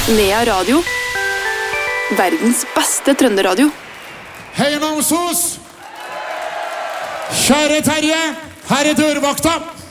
Nea Radio. Verdens beste trønderadio. Hei Namsos! Kjære Terje, her er dørvakta.